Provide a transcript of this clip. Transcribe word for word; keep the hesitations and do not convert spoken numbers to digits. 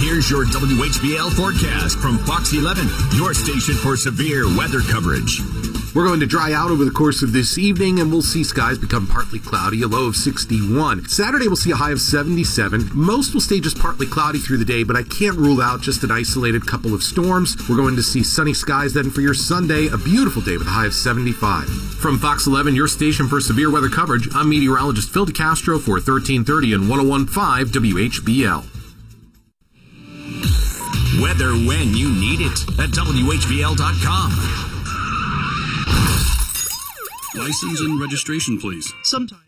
Here's your W H B L forecast from Fox eleven, your station for severe weather coverage. We're going to dry out over the course of this evening, and we'll see skies become partly cloudy, a low of sixty-one. Saturday, we'll see a high of seventy-seven. Most will stay just partly cloudy through the day, but I can't rule out just an isolated couple of storms. We're going to see sunny skies then for your Sunday, a beautiful day with a high of seventy-five. From Fox eleven, your station for severe weather coverage, I'm meteorologist Phil DeCastro for thirteen thirty and one oh one point five W H B L. Weather when you need it at W H B L dot com. License and registration, please. Sometimes.